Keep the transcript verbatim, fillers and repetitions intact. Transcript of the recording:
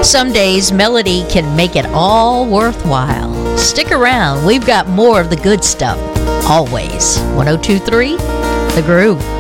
Some days, melody can make it all worthwhile. Stick around. We've got more of the good stuff. Always. one oh two point three The Groove.